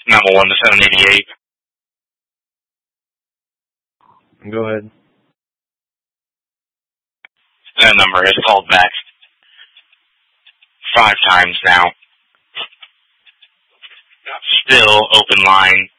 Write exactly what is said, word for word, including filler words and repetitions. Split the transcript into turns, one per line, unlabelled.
Number one to seven eighty-eight.
Go ahead.
That number has called back five times now. Still open line.